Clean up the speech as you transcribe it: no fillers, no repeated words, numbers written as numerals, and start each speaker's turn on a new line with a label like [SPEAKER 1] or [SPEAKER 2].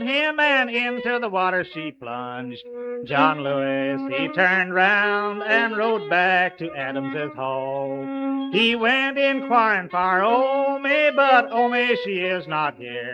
[SPEAKER 1] him, and into the water she plunged. John Lewis, he turned round and rode back to Adams's hall. He went inquiring for Omi, but Omi, she is not here.